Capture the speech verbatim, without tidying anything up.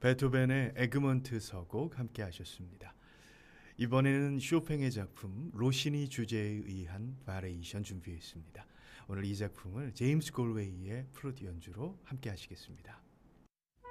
베토벤의 에그먼트 서곡 함께 하셨습니다. 이번에는 쇼팽의 작품 로시니 주제에 의한 바레이션 준비했습니다. 오늘 이 작품을 제임스 골웨이의 플룻 연주로 함께 하시겠습니다.